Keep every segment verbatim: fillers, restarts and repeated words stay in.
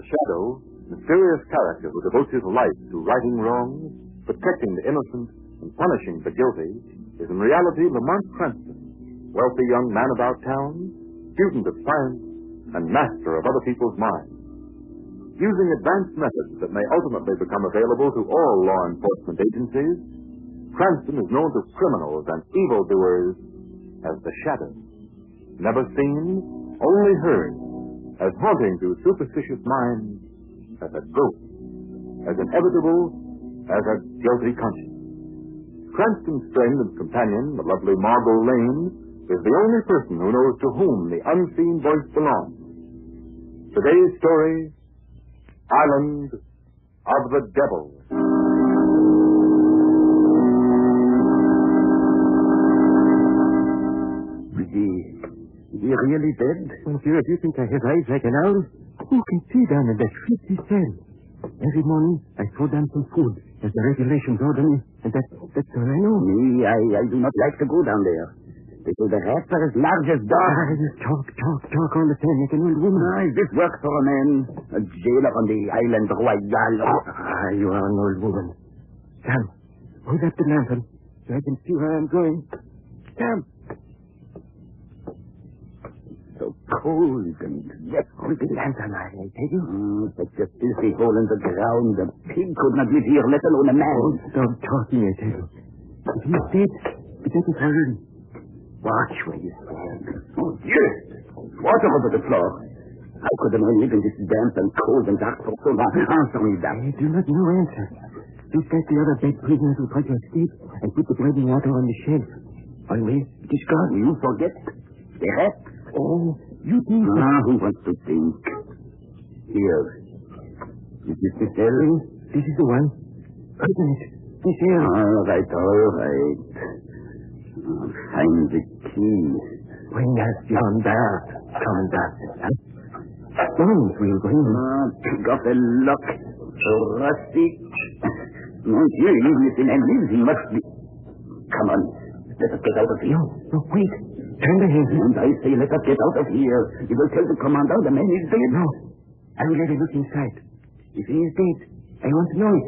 the Shadow, mysterious character who devotes his life to righting wrongs, protecting the innocent, and punishing the guilty, is in reality Lamont Cranston, wealthy young man about town, student of science, and master of other people's minds. Using advanced methods that may ultimately become available to all law enforcement agencies, Cranston is known to criminals and evildoers as the Shadow. Never seen, only heard, as haunting to superstitious minds, as a ghost, as inevitable as a guilty conscience. Cranston's friend and companion, the lovely Margot Lane, is the only person who knows to whom the unseen voice belongs. Today's story, Island of the Devil. Is he, is he really dead? Monsieur, if you think I have eyes like an owl, you can see down in that filthy cell. Every morning, I throw down some food, as the regulations order me, and that, that's all I know. Me, I, I do not like to go down there. Because the rats are as large as dogs. Ah, you talk, talk, talk all the time like an old woman. Ah, this works for a man. A jailer on the island Royal. Ah, you are an old woman. Sam, hold up the lantern, so I can see where I'm going. Sam. So cold and wet. Hold the lantern, I, I tell you. Mm, such a filthy hole in the ground. A pig could not live here, let alone a man. Oh, stop talking, I tell you. If he's dead, we take it for him. Watch where you stand. Oh, yes. Water over the floor. How could a man live in this damp and cold and dark for so long? Answer me that. I do not know answer. Just like the other bed prisoners who tried to escape, I put the bread and water on the shelf. Always, it is gone. You forget. The rat. Oh, you think... Ah, who wants to think? Here. Is this the cell? This is the one. Open it. This here. All right, all right. Oh, find the key. When has John Barrett come back? Huh? Stones will bring him. Ah, pick up the lock. So rusty. Monsieur, even if the man lives, he must be... Come on. Let us get out of here. No, no, wait. Turn the handle. And I say, let us get out of here. You will tell the commander the man is dead. No. I will let him look inside. If he is dead, I want to know it.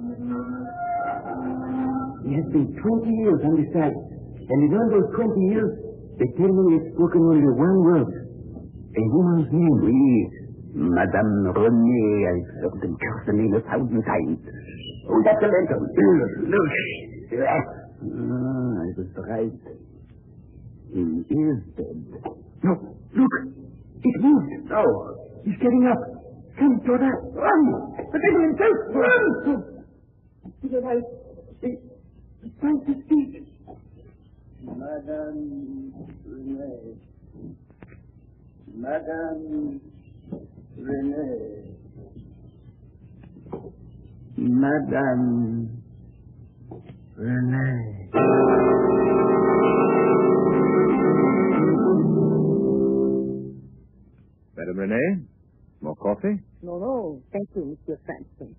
He has been twenty years on this side. And in all those twenty years, they tell me he has spoken only one word. A woman's name. Oui. Madame Renée. I've heard them curse the name a thousand times. Oh, that's the lantern. Look. Ah, I was right. He is dead. No, look. It moved. No. He's getting up. Come, Jordan. Run. The devil himself. Run. To the right. He, he tries to speak. Madame Renée. Madame Renée. Madame Renée. Madame Renée, more coffee? No, no. Thank you, Monsieur Cranston.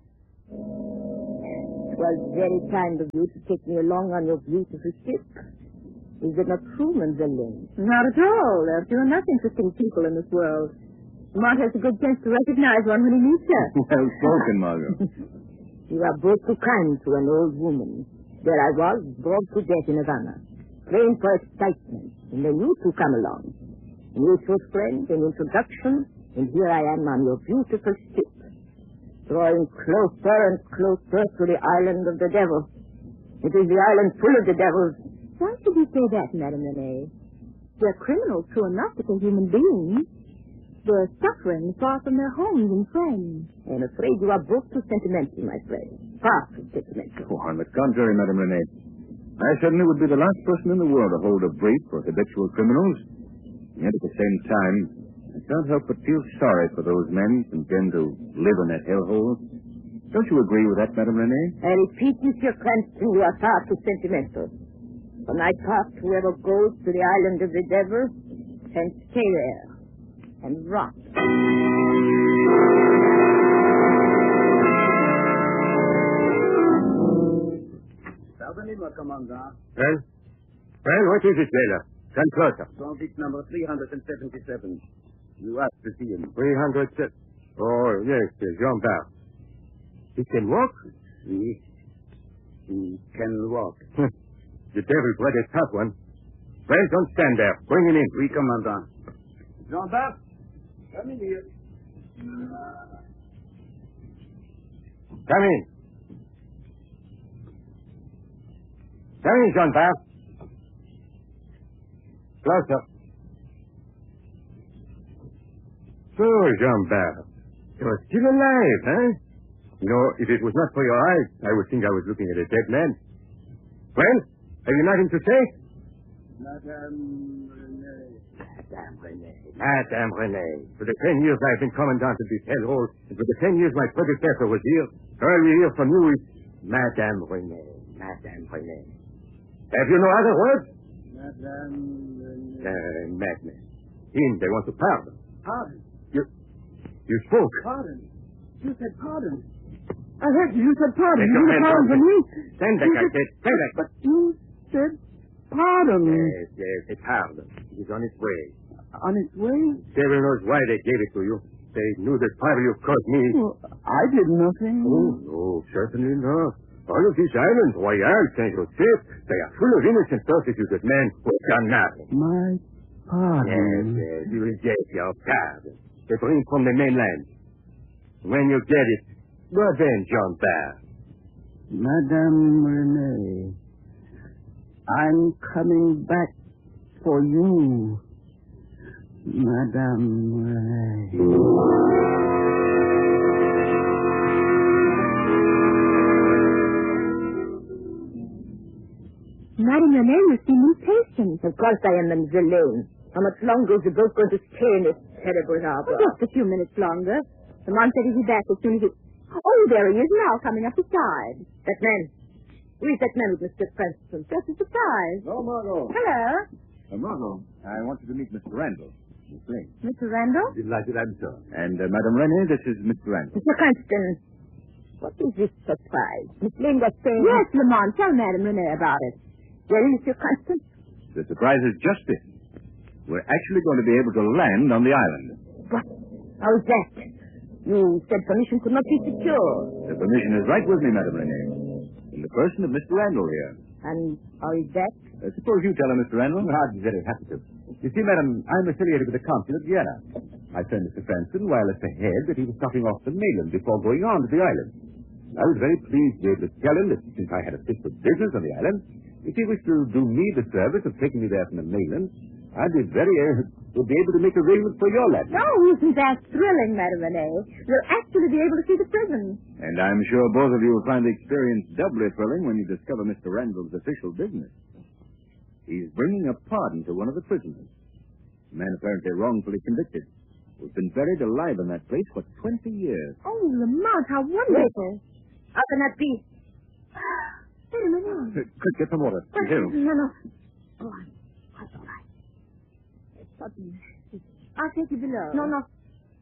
It was very kind of you to take me along on your beautiful ship. Is it not true, Mademoiselle Lane? Not at all. There are few enough interesting people in this world. Mark has a good chance to recognize one when he meets her. Well spoken, Margot. You are both too kind to an old woman. There I was, bored to death in Havana, praying for excitement, and then you two come along. Mutual friend, an introduction, and here I am on your beautiful ship, drawing closer and closer to the island of the devil. It is the island full of the devils. Why should you say that, Madame Renée? They're criminals, true enough, but they're human beings. They're suffering far from their homes and friends. I'm afraid you are both too sentimental, my friend. Far too sentimental. Oh, on the contrary, Madame Renée. I certainly would be the last person in the world to hold a brief for habitual criminals. Yet at the same time, I can't help but feel sorry for those men condemned to live in that hellhole. Don't you agree with that, Madame Renée? I repeat, Monsieur Cranston, you are far too sentimental. For my part, whoever goes to the island of the devil can stay there and rot. Salvanima, Commander. Well? Well, what is it, sailor? Come closer. Convict number three hundred seventy-seven. You asked to see him. three hundred seven. Oh, yes, uh, Jean Bart. He can walk? Oui. He can walk. The devil bred a tough one. Well, don't stand there. Bring him in. Oui, Commandant. Jean Bart, come in here. Come in. Come in, Jean Bart. Closer. So, Jean Bart, you're still alive, huh? You know, if it was not for your eyes, I would think I was looking at a dead man. Well, have you nothing to say? Madame Renee. Madame Renee. Madame Renee. For the ten years I've been commandant of this hellhole, and for the ten years my predecessor was here, all we hear from you is Madame Renee. Madame Renee. Have you no other words? Madame Renee. Uh, madness. Him, they want to pardon. Pardon. You, you spoke. Pardon. You said pardon. I heard you. You said pardon. Take You your said hands pardon off for me. me. Stand back, I said. Stand back. But you said pardon. Yes, yes, it's pardon. It is on its way. On its way? Devil knows why they gave it to you. They knew the fire you caused me. Well, I did nothing. Oh, no, certainly not. All of these islands, Royal, Saint Joseph, they are full of innocent, persecuted men who have done nothing. My pardon. Yes, yes, you will get your pardon. They bring from the mainland. When you get it, what then, Jean Bart? Madame Renee, I'm coming back for you. Madame Renee. Madame Renee, you seem impatient. Of course I am, Mademoiselle Lane. How much longer is the boat going to stay in this terrible harbor? Just a few minutes longer. The man said he'd be back as soon as he... Oh, there he is now, coming up the side. That man. Who is that man with Mister Cranston? Just a surprise. Oh, Margot. Hello. Uh, Margot, I want you to meet Mister Randall. Miss Lane. Mister Randall? Delighted I'm so. And uh, Madame Renee, this is Mister Randall. Mister Cranston, what is this surprise? Miss Lane was saying... Yes, Lamont. Tell Madame Renee about it. Well, Mister Cranston? The surprise is just this. We're actually going to be able to land on the island. What? How is that? You said permission could not be secured. The permission is right with me, Madame Renee. In the person of Mister Randall here. And how is that? Uh, suppose you tell her, Mister Randall. I'd be very happy to. You see, Madam, I'm affiliated with the Council of Vienna. I phoned Mister Cranston wireless ahead that he was stopping off the mainland before going on to the island. I was very pleased to be able to tell him that since I had a fixed business on the island, if he wished to do me the service of taking me there from the mainland, I'd be very, uh, would be able to make arrangements for your landing. Oh, isn't that thrilling, Madame Renee? You'll actually be able to see the prison. And I'm sure both of you will find the experience doubly thrilling when you discover Mister Randall's official business. He's bringing a pardon to one of the prisoners. A man apparently wrongfully convicted, who's been buried alive in that place for twenty years. Oh, Lamont, how wonderful. How can that be? Wait a minute. Quick, get some water. But, Here. no, no. Go on. That's all right. But, I'll take you below. No, no.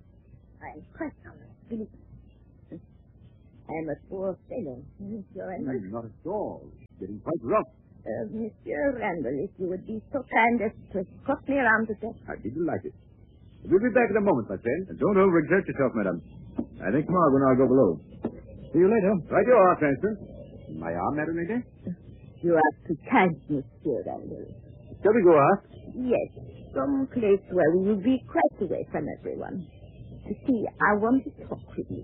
I'm quite sorry. Believe me. I'm a poor fellow, Monsieur Randall. Mm, not at all. It's getting quite rough. Uh, Monsieur Randall, if you would be so kind as to escort me around the deck. I'd be delighted. We'll be back in a moment, my friend. And don't overexert yourself, madam. I think Margot and I'll go below. See you later. Right you are, Cranston. My arm, Madam Renee? You are too kind, Monsieur Randall. Shall we go out? Yes, some place where we will be quite away from everyone. You see, I want to talk with you.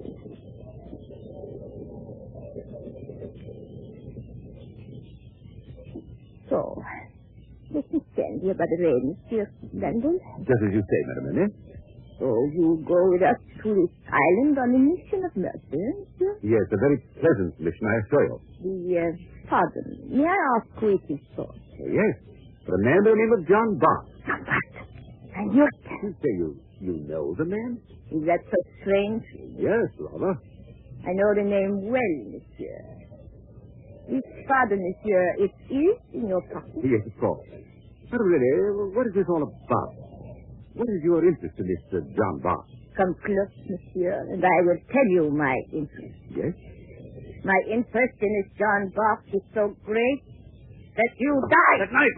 So, let me stand here by the rail, Monsieur Randall. Just as you say, Madam Renee. So you go with us to this island on a mission of mercy, monsieur? Yes, a very pleasant mission, I assure you. The, uh, pardon, may I ask who it is for? Yes, for a man by the name of John Bart. Now what? And you're... You say you, you know the man? Is that so strange? Yes, rather. I know the name well, monsieur. This pardon, monsieur, it is in your pocket. Yes, of course. But really, what is this all about? What is your interest in this uh, John Bart? Come close, monsieur, and I will tell you my interest. Yes? My interest in this John Bart is so great that you die. That knife!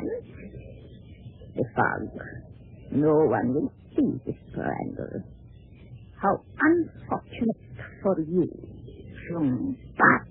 chance. The fog. No one will see this triangle. How unfortunate for you. Some bad